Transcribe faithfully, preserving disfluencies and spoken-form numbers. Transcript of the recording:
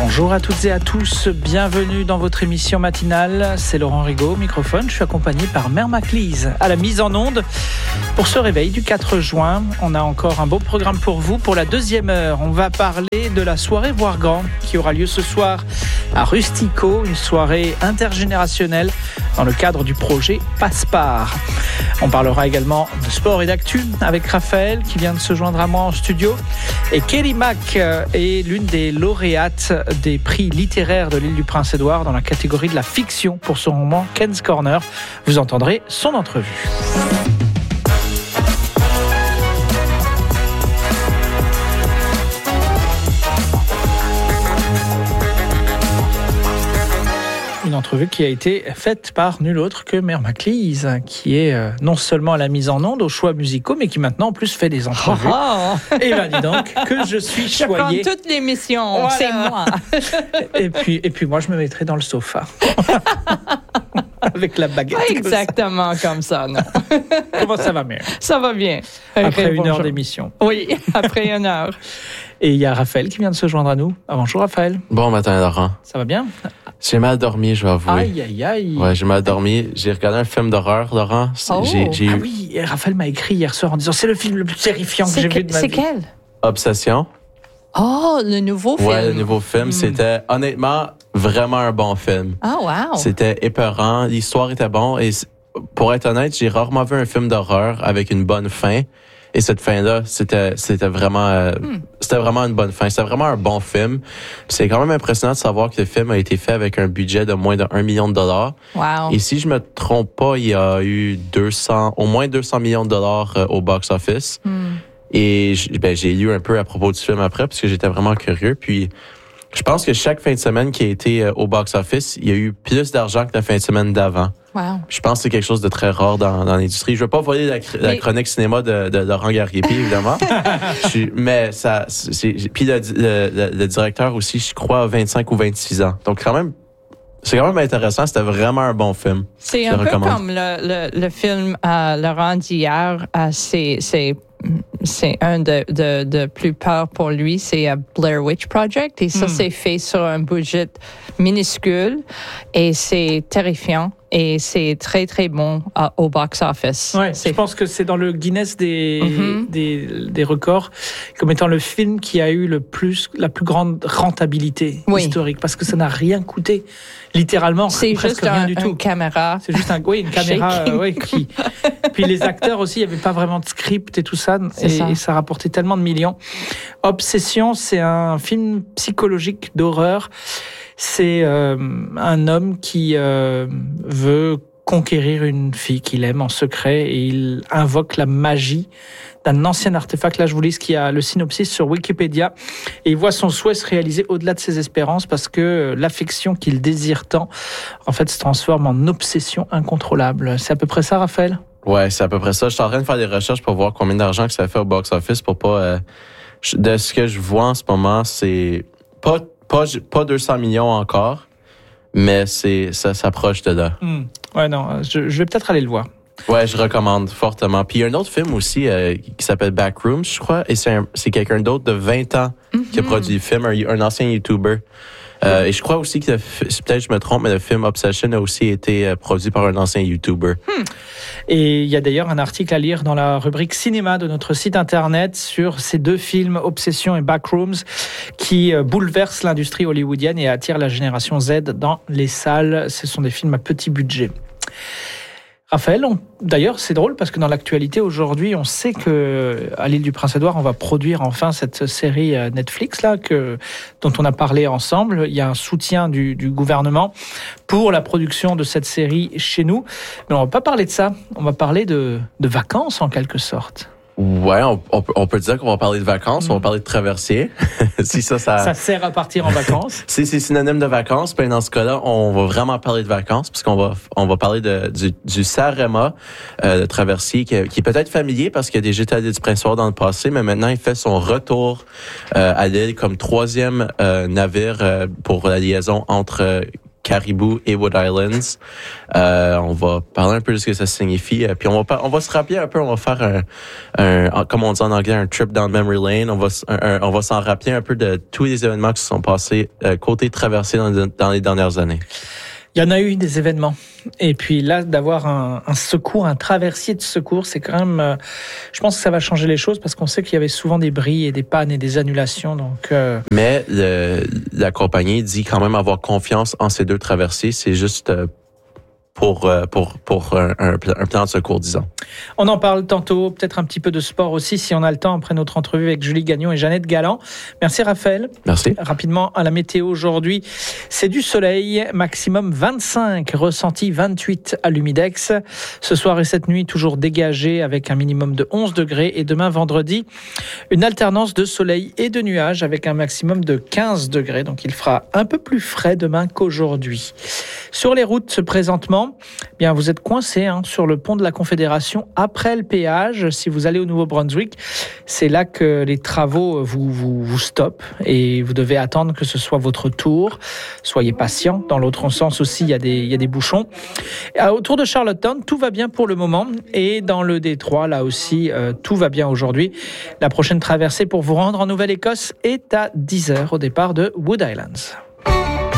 Bonjour à toutes et à tous, bienvenue dans votre émission matinale. C'est Laurent Rigaud au microphone. Je suis accompagné par Mère Maclise à la mise en onde. Pour ce réveil du quatre juin, on a encore un beau programme pour vous. Pour la deuxième heure, on va parler de la soirée Voirgrand qui aura lieu ce soir à Rustico, une soirée intergénérationnelle dans le cadre du projet Passepart. On parlera également de sport et d'actu avec Raphaël qui vient de se joindre à moi en studio. Et Kelly Mack est l'une des lauréates des prix littéraires de l'île du Prince-Édouard dans la catégorie de la fiction pour son roman Ken's Corner. Vous entendrez son entrevue. Une entrevue qui a été faite par nul autre que Mère Maclise, qui est euh, non seulement à la mise en onde, aux choix musicaux, mais qui maintenant en plus fait des entrevues. Oh oh. Et bien dis donc que je suis choyée. Je prends toute l'émission, voilà. C'est moi. et, puis, et puis moi, je me mettrai dans le sofa. Avec la baguette. Pas exactement comme ça, non. Comment ça va, Mère? Ça va bien. Après okay, une bonjour. heure d'émission. Oui, après une heure. Et il y a Raphaël qui vient de se joindre à nous. Ah, bonjour, Raphaël. Bon matin, Laurent. Ça va bien? J'ai mal dormi, je vais avouer. Aïe, aïe, aïe. Ouais, j'ai mal dormi. J'ai regardé un film d'horreur, Laurent. Oh. J'ai, j'ai Ah eu oui, et Raphaël m'a écrit hier soir en disant c'est le film le plus terrifiant que C'est j'ai que, vu de ma c'est vie. quel? Obsession. Oh, le nouveau film. Ouais, le nouveau film. Mm. C'était honnêtement vraiment un bon film. Ah, oh, wow. C'était épeurant. L'histoire était bonne. Et pour être honnête, j'ai rarement vu un film d'horreur avec une bonne fin. Et cette fin-là, c'était, c'était vraiment, euh, hmm. c'était vraiment une bonne fin. C'était vraiment un bon film. Puis c'est quand même impressionnant de savoir que le film a été fait avec un budget de moins de un million de dollars. Wow. Et si je me trompe pas, il y a eu deux cents, au moins deux cents millions de dollars euh, au box-office. Hmm. Et ben, j'ai lu un peu à propos du film après parce que j'étais vraiment curieux. Puis je pense que chaque fin de semaine qui a été euh, au box-office, il y a eu plus d'argent que la fin de semaine d'avant. Wow. Je pense que c'est quelque chose de très rare dans, dans l'industrie. Je veux pas voler la, la chronique cinéma de, de Laurent Garriépi, évidemment. je suis, mais ça, c'est, puis le, le, le, le directeur aussi, je crois, a vingt-cinq ou vingt-six ans. Donc quand même, c'est quand même intéressant. C'était vraiment un bon film. C'est je un peu recommande. comme le, le, le film euh, Laurent d'hier. Euh, c'est, c'est, c'est un de, de, de plus peur pour lui. C'est uh, Blair Witch Project. Et ça, mm. c'est fait sur un budget minuscule. Et c'est terrifiant. Et c'est très, très bon uh, au box-office. Ouais, c'est... je pense que c'est dans le Guinness des, mm-hmm. des, des records comme étant le film qui a eu le plus, la plus grande rentabilité oui. historique parce que ça n'a rien coûté. Littéralement, c'est presque juste rien un, du tout. Une caméra. C'est juste un, oui, une caméra. Euh, ouais, qui... Puis les acteurs aussi, il n'y avait pas vraiment de script et tout ça. Et ça. et ça rapportait tellement de millions. Obsession, c'est un film psychologique d'horreur. C'est euh, un homme qui euh, veut conquérir une fille qu'il aime en secret et il invoque la magie d'un ancien artefact. Là, je vous lis ce qu'il y a le synopsis sur Wikipédia. Et il voit son souhait se réaliser au-delà de ses espérances parce que l'affection qu'il désire tant, en fait, se transforme en obsession incontrôlable. C'est à peu près ça, Raphaël? Ouais, c'est à peu près ça. Je suis en train de faire des recherches pour voir combien d'argent que ça fait au box-office pour pas... Euh, de ce que je vois en ce moment, c'est pas... Pas, pas deux cents millions encore, mais c'est, ça s'approche de là. Mmh. Ouais, non, je, je vais peut-être aller le voir. Ouais, je recommande fortement. Puis il y a un autre film aussi euh, qui s'appelle Backrooms, je crois, et c'est, un, c'est quelqu'un d'autre de vingt ans mm-hmm. qui a produit le film, un, un ancien YouTuber. Euh, et je crois aussi que, le, peut-être je me trompe, mais le film Obsession a aussi été euh, produit par un ancien YouTuber. Hmm. Et il y a d'ailleurs un article à lire dans la rubrique cinéma de notre site internet sur ces deux films, Obsession et Backrooms, qui euh, bouleversent l'industrie hollywoodienne et attirent la génération Z dans les salles. Ce sont des films à petit budget. Raphaël, on, d'ailleurs, c'est drôle parce que dans l'actualité aujourd'hui, on sait que à l'île du Prince-Édouard, on va produire enfin cette série Netflix là que dont on a parlé ensemble. Il y a un soutien du, du gouvernement pour la production de cette série chez nous. Mais on va pas parler de ça. On va parler de, de vacances en quelque sorte. Ouais, on, on, on peut dire qu'on va parler de vacances, mmh. on va parler de traversier. si ça, ça, ça sert à partir en vacances. si c'est synonyme de vacances, ben dans ce cas-là, on va vraiment parler de vacances, parce qu'on va, on va parler de, du, du Sarema, euh, de traversier, qui, qui est peut-être familier parce qu'il a déjà été à l'île du Prince-Édouard dans le passé, mais maintenant il fait son retour euh, à l'île comme troisième euh, navire euh, pour la liaison entre euh, Caribou et Wood Islands. Euh, on va parler un peu de ce que ça signifie. Puis on va, on va se rappeler un peu, on va faire un, un comme on dit en anglais, un trip down memory lane. On va, un, un, on va s'en rappeler un peu de tous les événements qui se sont passés euh, côté traversé dans, dans les dernières années. Il y en a eu des événements. Et puis là, d'avoir un, un secours, un traversier de secours, c'est quand même... Euh, je pense que ça va changer les choses parce qu'on sait qu'il y avait souvent des bris et des pannes et des annulations. Donc, euh... Mais le, la compagnie dit quand même avoir confiance en ces deux traversiers. C'est juste... Euh, pour pour pour un, un plan de secours, disons. On en parle tantôt, peut-être un petit peu de sport aussi, si on a le temps, après notre entrevue avec Julie Gagnon et Jeannette Galland. Merci Raphaël. Merci. Rapidement, à la météo aujourd'hui, c'est du soleil, maximum vingt-cinq, ressenti vingt-huit à l'Humidex. Ce soir et cette nuit, toujours dégagé avec un minimum de onze degrés. Et demain, vendredi, une alternance de soleil et de nuages avec un maximum de quinze degrés. Donc il fera un peu plus frais demain qu'aujourd'hui. Sur les routes, présentement, bien, vous êtes coincé hein, sur le pont de la Confédération après le péage. Si vous allez au Nouveau-Brunswick, c'est là que les travaux vous, vous, vous stoppent et vous devez attendre que ce soit votre tour. Soyez patient. Dans l'autre sens aussi, il y a des, il y a des bouchons. Et autour de Charlottetown, tout va bien pour le moment. Et dans le Détroit, là aussi, euh, tout va bien aujourd'hui. La prochaine traversée pour vous rendre en Nouvelle-Écosse est à dix heures au départ de Wood Islands.